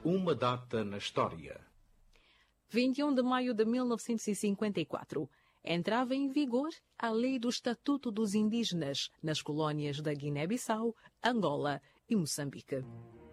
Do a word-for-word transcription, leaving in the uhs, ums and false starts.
Uma data na história. vinte e um de maio de mil novecentos e cinquenta e quatro. Entrava em vigor a Lei do Estatuto dos Indígenas nas colônias da Guiné-Bissau, Angola e Moçambique.